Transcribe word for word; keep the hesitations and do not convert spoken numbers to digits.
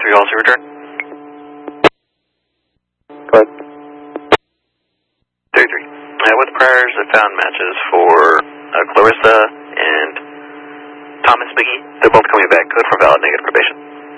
three also return. Go ahead. thirty-three. Uh, with priors, I found matches for uh, Clarissa and Thomas McGee. They're both coming back. Code for valid negative probation.